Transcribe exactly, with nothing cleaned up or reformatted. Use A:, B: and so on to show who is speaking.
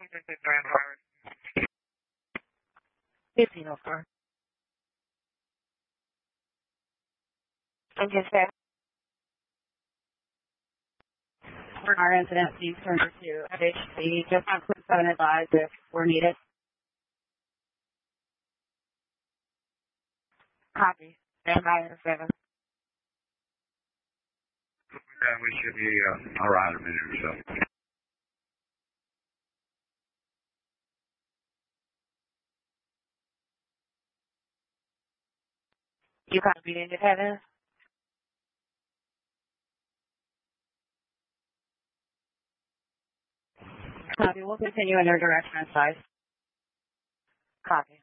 A: fifteen oh four. And just that. For our incident, please turn to F H C. Just have quick phone advise if we're needed. Copy. Stand by in seven.
B: Yeah, we should be uh, all right in a minute or so.
A: You copy independent? Copy. We'll continue in your direction and size. Copy.